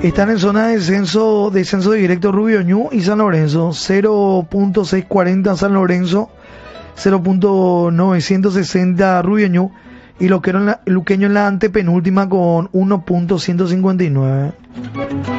Están en zona de descenso directo Rubio Ñu y San Lorenzo. 0.640 San Lorenzo, 0.960 Rubio Ñu y Luqueño en la antepenúltima con 1.159.